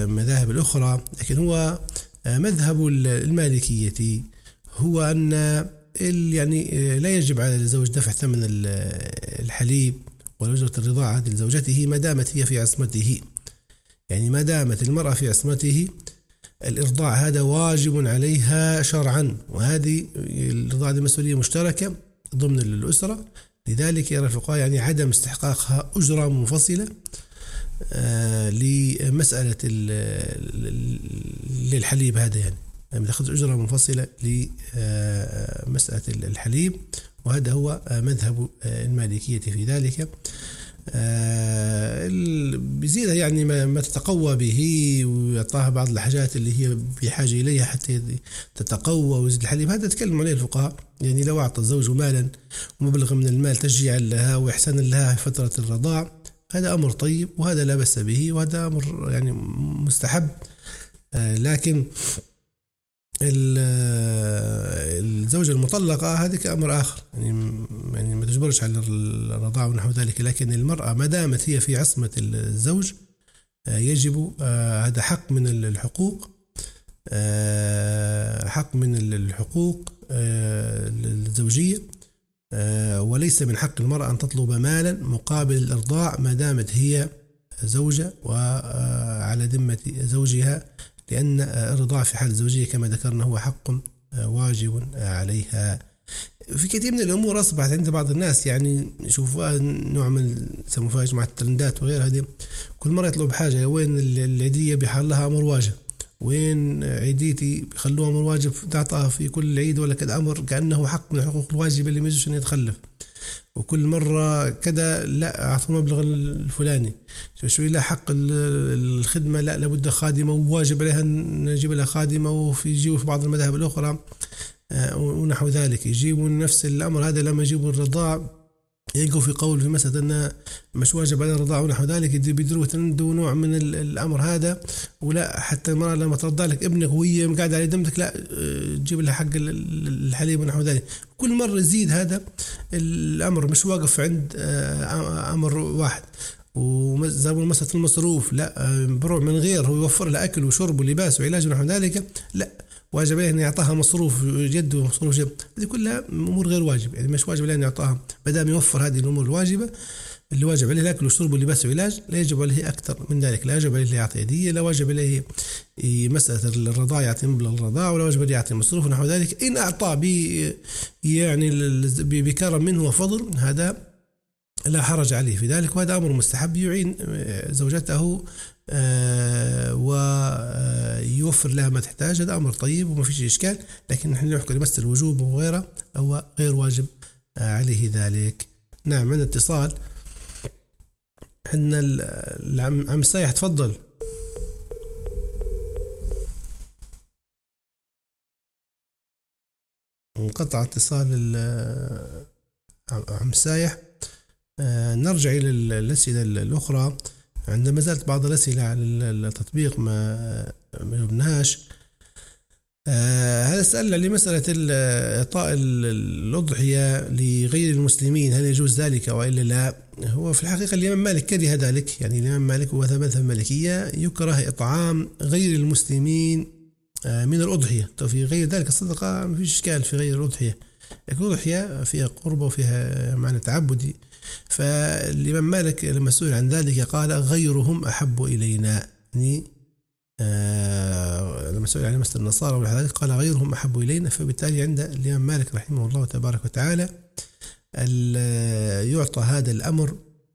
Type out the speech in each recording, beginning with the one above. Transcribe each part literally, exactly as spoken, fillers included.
المذاهب الأخرى، لكن هو مذهب المالكية هو أن يعني لا يجب على الزوج دفع ثمن الحليب وأجرة الرضاعة لزوجته ما دامت هي في عصمته. يعني ما دامت المرأة في عصمته الإرضاع هذا واجب عليها شرعا، وهذه الرضاعة مسؤولية مشتركة ضمن الأسرة. لذلك يرى الفقهاء يعني عدم استحقاقها أجرة منفصلة آه لمسألة للحليب هذا، يعني يعني تأخذ أجرة منفصلة لمسألة الحليب، وهذا هو مذهب المالكية في ذلك. بيزيد يعني ما تتقوى به ويعطاها بعض الحاجات اللي هي بحاجة إليها حتى تتقوى ويزيد الحليب. هذا تكلم عليه الفقهاء، يعني لو أعطى الزوج مالا ومبلغ من المال تشجيعا لها وإحسانا لها في فترة الرضاع هذا أمر طيب، وهذا لا بأس به، وهذا أمر يعني مستحب. لكن الزوجة المطلقة هذه أمر آخر، يعني يعني ما تجبرش على الرضاعة ونحو ذلك. لكن المرأة ما دامت هي في عصمة الزوج يجب هذا حق من الحقوق، حق من الحقوق الزوجية، وليس من حق المرأة أن تطلب مالا مقابل الإرضاع ما دامت هي زوجة وعلى ذمة زوجها، لأن الرضاع في حال الزوجية كما ذكرنا هو حق واجب عليها. في كثير من الأمور أصبحت عند بعض الناس يعني يشوفوها نوع من سموفاج مع الترندات وغير هذه، كل مرة يطلب حاجة وين العيدية بحال لها أمر واجب، وين عيديتي بيخلوها أمر واجب تعطاها في كل عيد، ولا كذا أمر كأنه حق من الحقوق الواجبة اللي ما يجوز أن يتخلف. وكل مرة كذا لا أعطوا مبلغ الفلاني، شوي لا حق الخدمة لا لابد خادمة وواجب عليها نجيب لها خادمة، وفي يجيبوا في بعض المذاهب الأخرى ونحو ذلك يجيبوا نفس الأمر هذا لما يجيبوا الرضاع يلقوا في قول في مسألة أنه مش واجب على الرضاعة ونحو ذلك، بيدروا تندوا نوع من الأمر هذا. ولا حتى المرأة لما ترضع لك ابنك وهي قاعدة على دمتك لا تجيب لها حق الحليب ونحو ذلك. كل مرة يزيد هذا الأمر، مش واقف عند أمر واحد. وزابوا مسألة المصروف لا بروح من غير هو يوفر له أكل وشرب ولباس وعلاج ونحو ذلك، لا واجب عليه أن يعطاها مصروف جد ومصروف جد. هذه كلها أمور غير واجب، يعني مش واجب عليه أن يعطاها ما دام يوفر هذه الأمور الواجبة اللي واجب عليه الأكل والشرب واللباس والعلاج، لا يجب عليه أكثر من ذلك. لا يجب عليه يعطي هدية، لا واجب عليه مسألة الرضاعة يعطي مبلغ الرضاعة، ولا واجب عليه يعطي مصروف ونحو ذلك. إن أعطى بي يعني بكرم منه وفضل هذا لا حرج عليه في ذلك، وهذا أمر مستحب يعين زوجته ويوفر لها ما تحتاج، هذا أمر طيب وما فيش إشكال. لكن نحن نحكي لمسألة الوجوب وغيره هو غير واجب عليه ذلك. نعم من اتصال عندنا العم عم سايح، تفضل. انقطع اتصال عم سايح. نرجع إلى الأسئلة الأخرى. عندما زالت بعض الأسئلة على التطبيق ما جبناهاش. هذا سألنا لمسألة إعطاء الأضحية لغير المسلمين هل يجوز ذلك وإلا لا؟ هو في الحقيقة الإمام مالك كره ذلك، يعني الإمام مالك هو مذهب المالكية يكره إطعام غير المسلمين من الأضحية. في غير ذلك الصدقة ما فيش إشكال في غير الأضحية، لكن الأضحية فيها قربة وفيها معنى تعبدي. فالإمام مالك لما سئل عن ذلك قال غيرهم أحب إلينا، يعني آه لما سئل عن مثل النصارى وذلك قال غيرهم أحب إلينا. فبالتالي عند الإمام مالك رحمه الله تبارك وتعالى يعطى هذا الأمر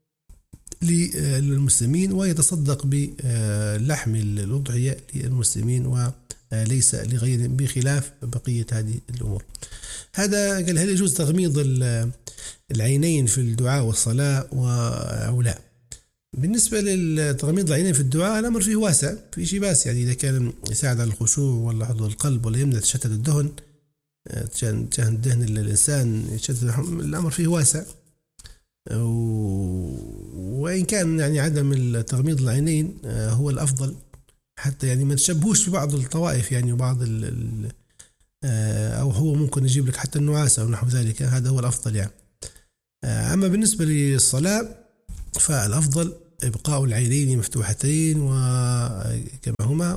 للمسلمين ويتصدق بلحم الأضحية للمسلمين وليس لغير، بخلاف بقية هذه الأمور. هذا قال هل يجوز تغميض العينين في الدعاء والصلاة أو لا؟ بالنسبة للتغميض العينين في الدعاء الأمر فيه واسع، في شيء باس، يعني إذا كان يساعد على الخشوع ولا حضور القلب ولا يمنع تشتت الدهن تشان الدهن الإنسان يتشتت، الأمر فيه واسع. وإن كان يعني عدم تغميض العينين هو الأفضل، حتى يعني ما تشبهوش في بعض الطوائف يعني وبعض ال أو هو ممكن يجيب لك حتى النعاسة أو نحو ذلك، هذا هو الأفضل يعني. أما بالنسبة للصلاة فالأفضل إبقاء العينين مفتوحتين وكما عنهما،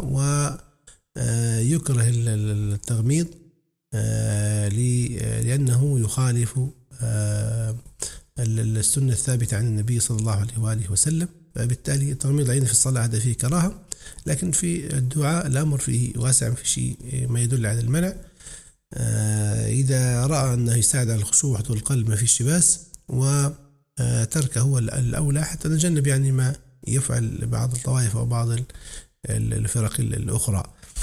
ويكره التغميض لأنه يخالف السنة الثابتة عن النبي صلى الله عليه وآله وسلم. فبالتالي تغميض العين في الصلاة هذا فيه كراهة، لكن في الدعاء الأمر فيه واسع، في شيء ما يدل على المنع. إذا رأى أنه يساعد على الخشوع وحضور القلب ما فيش باس، وتركه هو الأولى حتى نتجنب يعني ما يفعل بعض الطوائف أو بعض الفرق الأخرى.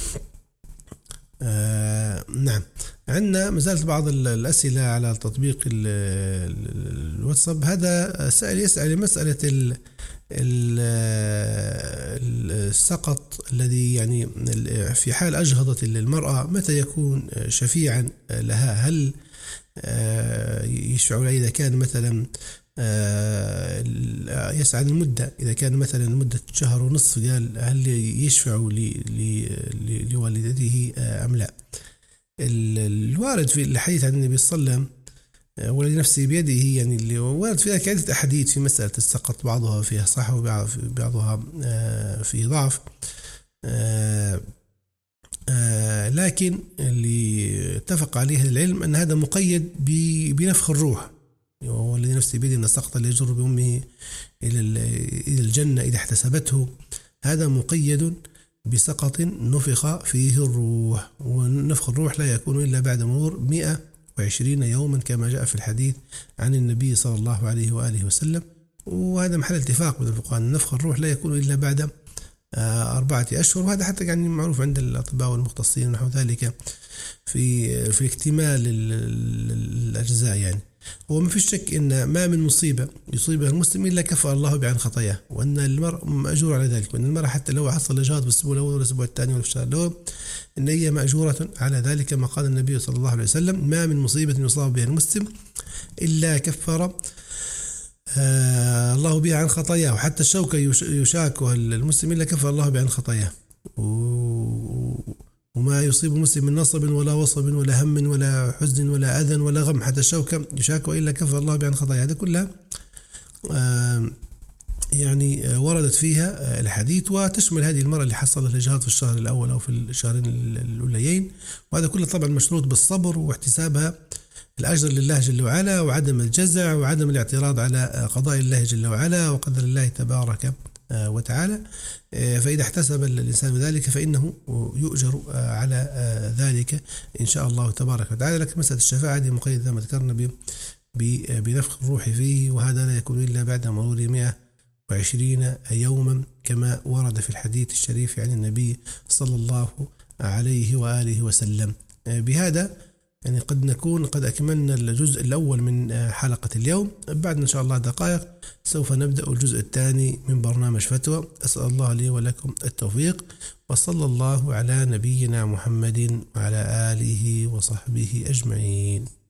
آه نعم. عندنا مازالت بعض الأسئلة على تطبيق الواتساب. هذا سائل يسأل مسألة السقط الذي يعني في حال أجهضت المرأة متى يكون شفيعا لها؟ هل يشفع لها إذا كان مثلا يسعى المدة، إذا كان مثلا مدة شهر ونصف، قال هل يشفع لوالدته أم لا؟ الوارد في الحديث عن النبي صلى الله عليه وسلم والذي نفسي بيده، يعني اللي وارد فيها عدة أحاديث في مسألة السقط، بعضها فيها صح وبعضها فيه ضعف، لكن اللي اتفق عليه العلم أن هذا مقيد بنفخ الروح، والذي نفسي بيده أن السقط اللي يجر بأمه إلى الجنة إذا احتسبته، هذا مقيد بسقط نفخ فيه الروح، ونفخ الروح لا يكون إلا بعد مرور مئة وعشرين يوما كما جاء في الحديث عن النبي صلى الله عليه وآله وسلم. وهذا محل اتفاق بين الفقهاء، نفخ الروح لا يكون إلا بعد أربعة أشهر، وهذا حتى يعني معروف عند الأطباء والمختصين نحو ذلك في في اكتمال الأجزاء. يعني هو ما فيش شك إن ما من مصيبة يصيبها المسلم إلا كفر الله بها عن خطاياه، وأن المرء مأجور على ذلك، وأن المرأة حتى لو حصل جهاد في الأسبوع الأول والأسبوع الثاني ولا في الشهر الأول إن هي مأجورة على ذلك، كما قال النبي صلى الله عليه وسلم: ما من مصيبة يصاب بها المسلم إلا كفر آه الله بها عن خطاياه، وحتى الشوكة يشاكها المسلم إلا كفر الله بها عن خطاياه. وما يصيب المسلم من نصب ولا وصب ولا هم ولا حزن ولا أذى ولا غم، حتى الشوكة يشاكها إلا كفر الله بها عن خطاياه. هذا كلها آه يعني وردت فيها الحديث، وتشمل هذه المرأة اللي حصل لها جهاد في الشهر الأول أو في الشهرين الأوليين، وهذا كله طبعا مشروط بالصبر واحتسابها الأجر لله جل وعلا، وعدم الجزع وعدم الاعتراض على قضاء الله جل وعلا وقدر الله تبارك وتعالى. فإذا احتسب الإنسان ذلك فإنه يؤجر على ذلك إن شاء الله تبارك وتعالى. لكن مسألة الشفاعة هذه مقيدة ما ذكرنا بنفخ الروح فيه، وهذا لا يكون إلا بعد مرور مئة وعشرين يوما كما ورد في الحديث الشريف عن النبي صلى الله عليه وآله وسلم. بهذا يعني قد نكون قد أكملنا الجزء الأول من حلقة اليوم. بعد إن شاء الله دقائق سوف نبدأ الجزء الثاني من برنامج فتوى. أسأل الله لي ولكم التوفيق، وصلى الله على نبينا محمد وعلى آله وصحبه أجمعين.